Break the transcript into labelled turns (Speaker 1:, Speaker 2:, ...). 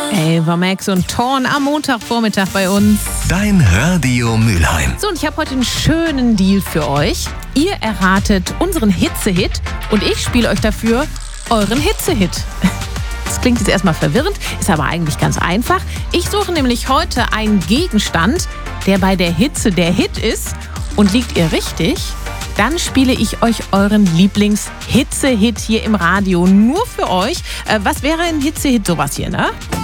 Speaker 1: Ava Max und Thorn am Montagvormittag bei uns.
Speaker 2: Dein Radio Mülheim.
Speaker 1: So, und ich habe heute einen schönen Deal für euch. Ihr erratet unseren Hitzehit und ich spiele euch dafür euren Hitzehit. Das klingt jetzt erstmal verwirrend, ist aber eigentlich ganz einfach. Ich suche nämlich heute einen Gegenstand, der bei der Hitze der Hit ist. Und liegt ihr richtig, dann spiele ich euch euren Lieblings-Hitze-Hit hier im Radio nur für euch. Was wäre ein Hitze-Hit? Sowas hier, ne?